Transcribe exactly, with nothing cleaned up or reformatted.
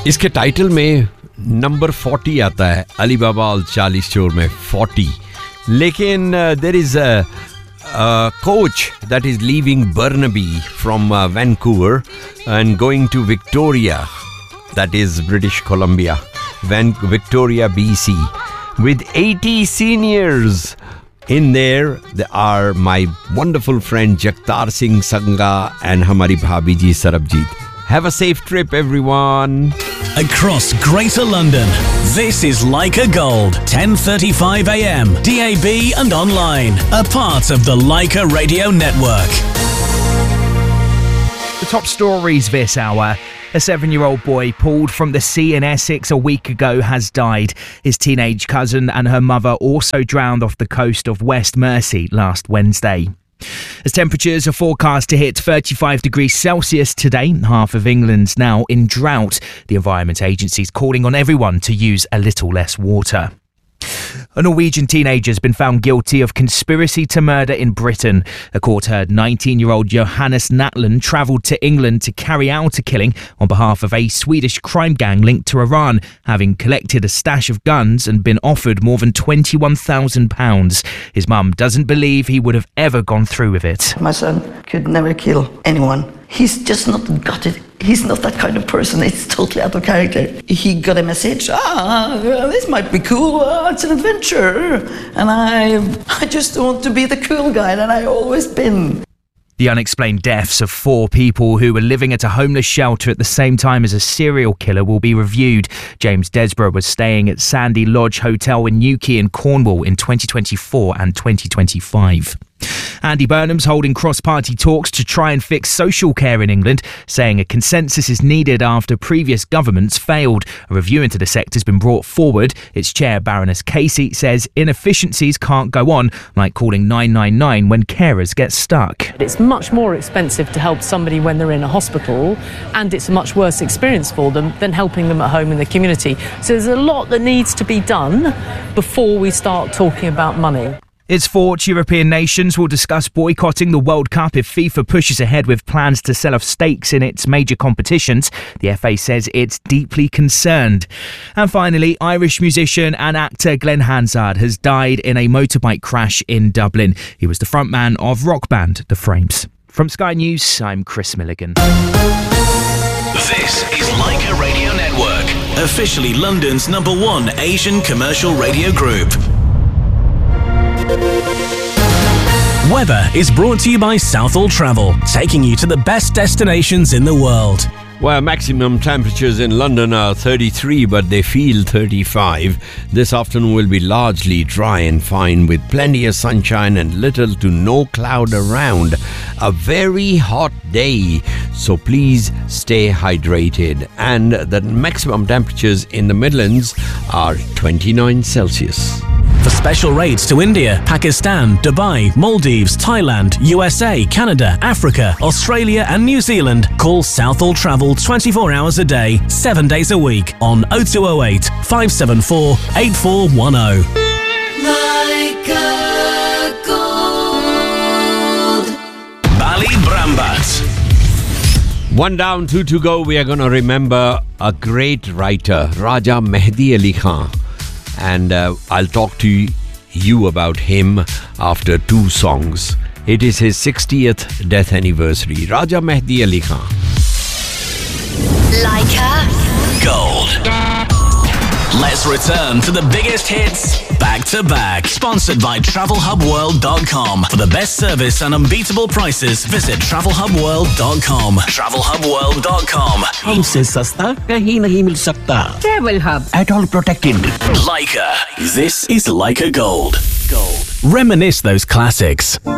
इसके टाइटल में number forty आता है, अली बाबा और चार्ली स्टोर में फोर्टी. लेकिन there is a coach that is leaving Burnaby from uh, Vancouver and going to Victoria, that is British Columbia, Van- Victoria, B C, with eighty seniors. In there, there are my wonderful friend Jagtar Singh Sangha and Hamari Bhabhi ji Sarabjit. Have a safe trip, everyone. Across Greater London, this is Leica Gold, ten thirty-five a m, D A B and online, a part of the Leica Radio Network. The top stories this hour. A seven-year-old boy pulled from the sea in Essex a week ago has died. His teenage cousin and her mother also drowned off the coast of West Mersey last Wednesday. As temperatures are forecast to hit thirty-five degrees Celsius today, half of England's now in drought. The Environment Agency is calling on everyone to use a little less water. A Norwegian teenager has been found guilty of conspiracy to murder in Britain. A court heard nineteen-year-old Johannes Natland travelled to England to carry out a killing on behalf of a Swedish crime gang linked to Iran, having collected a stash of guns and been offered more than twenty-one thousand pounds. His mum doesn't believe he would have ever gone through with it. My son could never kill anyone. He's just not got it. He's not that kind of person. It's totally out of character. He got a message. Ah, well, this might be cool. Ah, it's an adventure. And I, I just want to be the cool guy that I've always been. The unexplained deaths of four people who were living at a homeless shelter at the same time as a serial killer will be reviewed. James Desborough was staying at Sandy Lodge Hotel in Newquay in Cornwall in twenty twenty-four and twenty twenty-five. Andy Burnham's holding cross-party talks to try and fix social care in England, saying a consensus is needed after previous governments failed. A review into the sector has been brought forward. Its chair, Baroness Casey, says inefficiencies can't go on, like calling nine nine nine when carers get stuck. It's much more expensive to help somebody when they're in a hospital, and it's a much worse experience for them than helping them at home in the community. So there's a lot that needs to be done before we start talking about money. Its four European nations will discuss boycotting the World Cup if FIFA pushes ahead with plans to sell off stakes in its major competitions. The F A says it's deeply concerned. And finally, Irish musician and actor Glenn Hansard has died in a motorbike crash in Dublin. He was the frontman of rock band The Frames. From Sky News, I'm Chris Milligan. This is Leica Radio Network, officially London's number one Asian commercial radio group. Weather is brought to you by Southall Travel, taking you to the best destinations in the world. Well, maximum temperatures in London are thirty-three, but they feel thirty-five. This afternoon will be largely dry and fine with plenty of sunshine and little to no cloud around. A very hot day, so please stay hydrated. And the maximum temperatures in the Midlands are twenty-nine Celsius. For special rates to India, Pakistan, Dubai, Maldives, Thailand, U S A, Canada, Africa, Australia and New Zealand, call Southall Travel twenty-four hours a day, seven days a week on oh two oh eight, five seven four, eight four one oh. Leica Gold. Bali Brambat. One down, two to go. We are going to remember a great writer, Raja Mehdi Ali Khan. And uh, I'll talk to you about him after two songs. It is his sixtieth death anniversary. Raja Mehdi Ali Khan. Leica Gold. Let's return to the biggest hits back to back. Sponsored by travel hub world dot com. For the best service and unbeatable prices, visit travel hub world dot com. travel hub world dot com. हमसे सस्ता कहीं नहीं मिल सकता. Travel Hub. At all protected. Leica. This is Leica Gold. Gold. Reminisce those classics.